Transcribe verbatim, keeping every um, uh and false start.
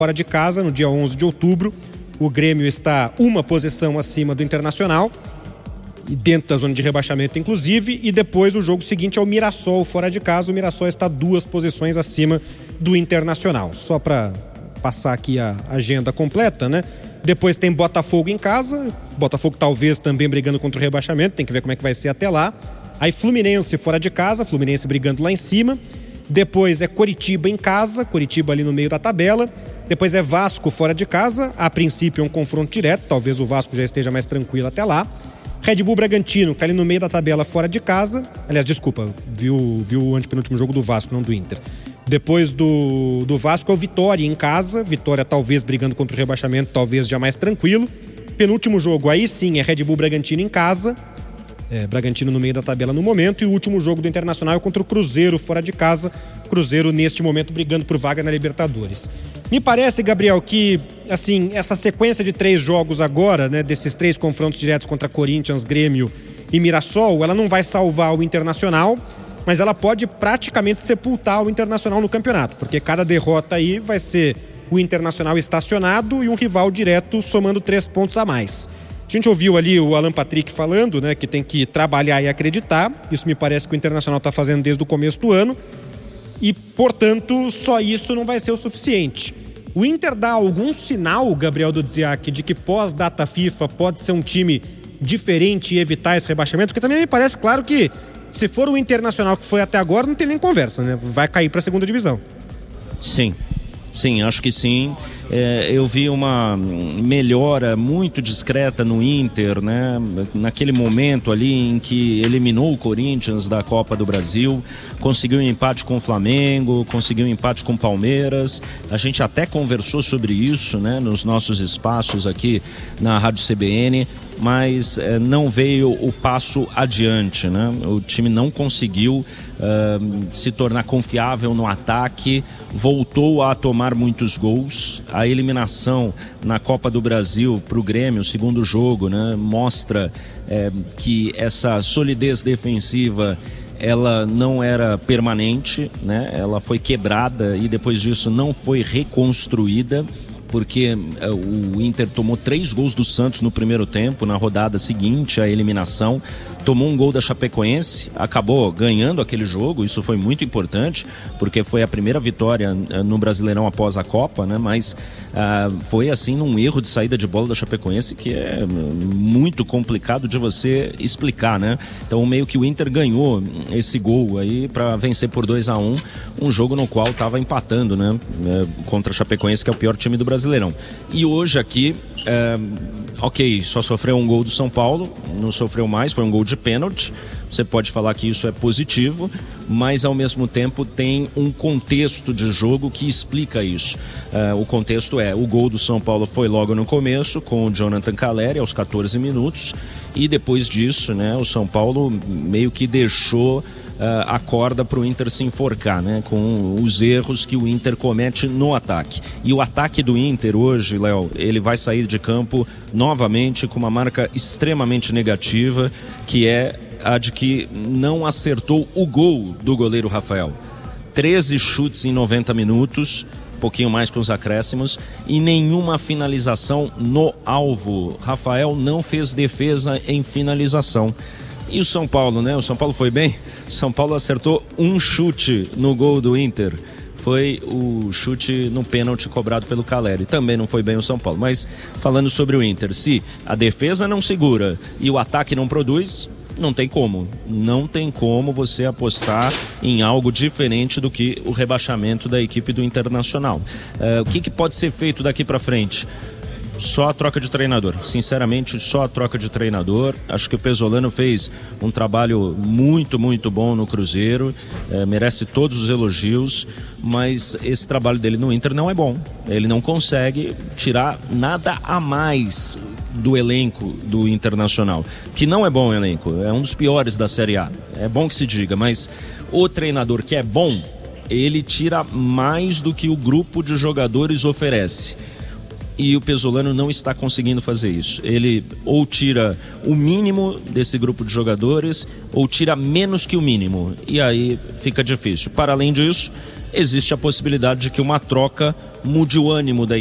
Fora de casa, no dia onze de outubro, o Grêmio está uma posição acima do Internacional, e dentro da zona de rebaixamento inclusive, e depois o jogo seguinte é o Mirassol fora de casa. O Mirassol está duas posições acima do Internacional. Só para passar aqui a agenda completa, né? Depois tem Botafogo em casa, Botafogo talvez também brigando contra o rebaixamento, tem que ver como é que vai ser até lá. Aí Fluminense fora de casa, Fluminense brigando lá em cima. Depois é Coritiba em casa, Coritiba ali no meio da tabela. Depois é Vasco fora de casa, a princípio é um confronto direto, talvez o Vasco já esteja mais tranquilo até lá. Red Bull Bragantino, que está ali no meio da tabela fora de casa. Aliás, desculpa, viu, viu o antepenúltimo jogo do Vasco, não do Inter. Depois do, do Vasco é o Vitória em casa, Vitória talvez brigando contra o rebaixamento, talvez já mais tranquilo. Penúltimo jogo, aí sim, é Red Bull Bragantino em casa. É, Bragantino no meio da tabela no momento, e o último jogo do Internacional é contra o Cruzeiro fora de casa. Cruzeiro neste momento brigando por vaga na Libertadores. Me parece, Gabriel, que assim, essa sequência de três jogos agora, né, desses três confrontos diretos contra Corinthians, Grêmio e Mirassol, ela não vai salvar o Internacional, mas ela pode praticamente sepultar o Internacional no campeonato, porque cada derrota aí vai ser o Internacional estacionado e um rival direto somando três pontos a mais. A gente ouviu ali o Alan Patrick falando, né, que tem que trabalhar e acreditar. Isso me parece que o Internacional está fazendo desde o começo do ano. E, portanto, só isso não vai ser o suficiente. O Inter dá algum sinal, Gabriel Dudziak, de que pós-data FIFA pode ser um time diferente e evitar esse rebaixamento? Porque também me parece claro que, se for o Internacional que foi até agora, não tem nem conversa, né? Vai cair para a segunda divisão. Sim, sim, acho que sim. É, eu vi uma melhora muito discreta no Inter, né? Naquele momento ali em que eliminou o Corinthians da Copa do Brasil, conseguiu um empate com o Flamengo, conseguiu um empate com o Palmeiras. A gente até conversou sobre isso, né, nos nossos espaços aqui na Rádio C B N, mas é, não veio o passo adiante, né? O time não conseguiu uh, se tornar confiável no ataque, voltou a tomar muitos gols. A eliminação na Copa do Brasil para o Grêmio, o segundo jogo, né, mostra é, que essa solidez defensiva ela não era permanente, né? Ela foi quebrada e depois disso não foi reconstruída, porque o Inter tomou três gols do Santos no primeiro tempo, na rodada seguinte à eliminação, tomou um gol da Chapecoense, acabou ganhando aquele jogo. Isso foi muito importante, porque foi a primeira vitória no Brasileirão após a Copa, né? Mas uh, foi assim num erro de saída de bola da Chapecoense que é muito complicado de você explicar, né? Então meio que o Inter ganhou esse gol aí para vencer por dois a um, um jogo no qual estava empatando, né? Contra a Chapecoense, que é o pior time do Brasileirão. E hoje aqui, é, ok, só sofreu um gol do São Paulo, não sofreu mais, foi um gol de pênalti. Você pode falar que isso é positivo, mas ao mesmo tempo tem um contexto de jogo que explica isso. É, o contexto é, o gol do São Paulo foi logo no começo, com o Jonathan Calleri aos catorze minutos, e depois disso, né, o São Paulo meio que deixou Uh, a corda para o Inter se enforcar, né, com os erros que o Inter comete no ataque. E o ataque do Inter hoje, Léo, ele vai sair de campo novamente com uma marca extremamente negativa, que é a de que não acertou o gol do goleiro Rafael. treze chutes em noventa minutos, um pouquinho mais com os acréscimos, e nenhuma finalização no alvo. Rafael não fez defesa em finalização. E o São Paulo, né? O São Paulo foi bem. O São Paulo acertou um chute no gol do Inter. Foi o chute no pênalti cobrado pelo Calleri. Também não foi bem o São Paulo. Mas falando sobre o Inter, se a defesa não segura e o ataque não produz, não tem como. Não tem como você apostar em algo diferente do que o rebaixamento da equipe do Internacional. Uh, o que, que pode ser feito daqui para frente? Só a troca de treinador, sinceramente só a troca de treinador. Acho que o Pesolano fez um trabalho muito, muito bom no Cruzeiro, é, merece todos os elogios, mas esse trabalho dele no Inter não é bom. Ele não consegue tirar nada a mais do elenco do Internacional, que não é bom o elenco, é um dos piores da Série A, é bom que se diga, mas o treinador que é bom, ele tira mais do que o grupo de jogadores oferece. E o Pesolano não está conseguindo fazer isso. Ele ou tira o mínimo desse grupo de jogadores ou tira menos que o mínimo. E aí fica difícil. Para além disso, existe a possibilidade de que uma troca mude o ânimo da